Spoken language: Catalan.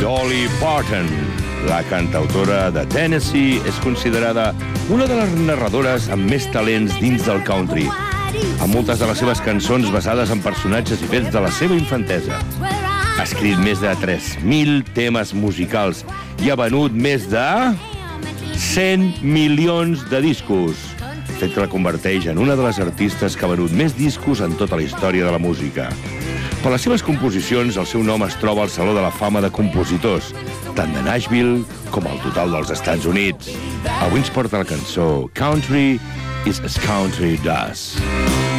Dolly Parton. La cantautora de Tennessee és considerada una de les narradores amb més talents dins del country, amb moltes de les seves cançons basades en personatges i fets de la seva infantesa. Ha escrit més de 3.000 temes musicals i ha venut més de 100 milions de discos, fet que la converteix en una de les artistes que ha venut més discos en tota la història de la música. Per les seves composicions, el seu nom es troba al Saló de la Fama de Compositors, tant de Nashville com al total dels Estats Units. Avui ens porta la cançó Country is as Country Does.